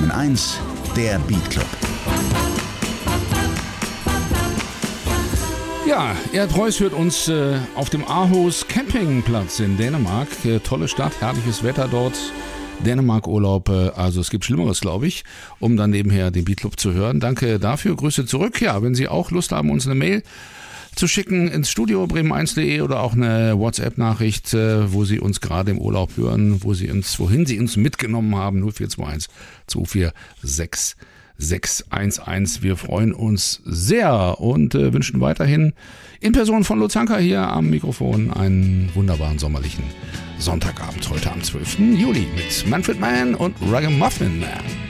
107.1, der Beat Club. Ja, Erd Preuß hört uns auf dem Aarhus Campingplatz in Dänemark. Tolle Stadt, herrliches Wetter dort. Dänemark-Urlaub, also es gibt Schlimmeres, glaube ich, um dann nebenher den Beat Club zu hören. Danke dafür, Grüße zurück. Ja, wenn Sie auch Lust haben, uns eine Mail zu schicken ins Studio bremen1.de oder auch eine WhatsApp-Nachricht, wo Sie uns gerade im Urlaub hören, wohin Sie uns mitgenommen haben, 0421 246 611. Wir freuen uns sehr und wünschen weiterhin in Person von Lutz Hanker hier am Mikrofon einen wunderbaren sommerlichen Sonntagabend heute am 12. Juli mit Manfred Mann und Ragamuffin Man.